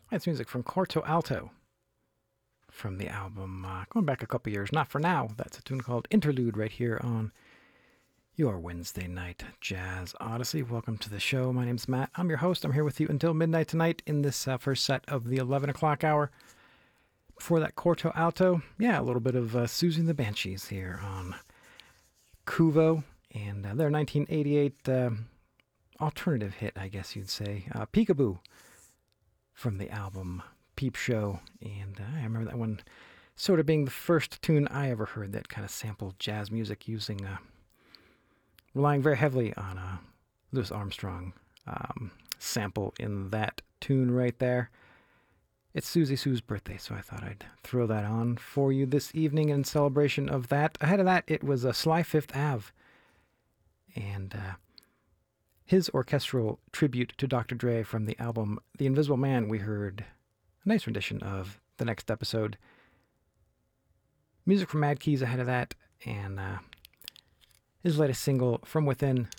That's music from Corto Alto from the album going back a couple years. Not For Now. That's a tune called Interlude right here on your Wednesday night Jazz Odyssey. Welcome to the show. My name's Matt. I'm your host. I'm here with you until midnight tonight in this first set of the 11 o'clock hour. Before that, Corto Alto. Yeah, a little bit of Susie and the Banshees here on Kuvo and their 1988 alternative hit, I guess you'd say, Peekaboo, from the album Peep Show. And I remember that one sort of being the first tune I ever heard that kind of sampled jazz music using, relying very heavily on Louis Armstrong sample in that tune right there. It's Susie Sue's birthday, so I thought I'd throw that on for you this evening in celebration of that. Ahead of that, it was Sly Fifth Ave, and his orchestral tribute to Dr. Dre from the album The Invisible Man. We heard a nice rendition of The Next Episode. Music from Mad Keys ahead of that, and his latest single, From Within.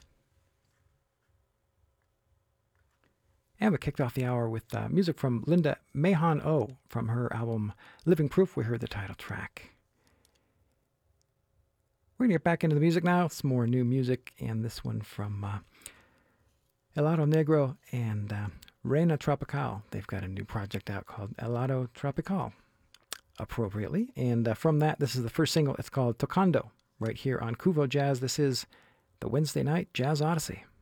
And we kicked off the hour with music from Linda Mahon O from her album Living Proof. We heard the title track. We're going to get back into the music now. Some more new music, and this one from Helado Negro and Reina Tropical. They've got a new project out called Helado Tropical, appropriately. And from that, this is the first single. It's called Tocando, right here on Kuvo Jazz. This is the Wednesday Night Jazz Odyssey.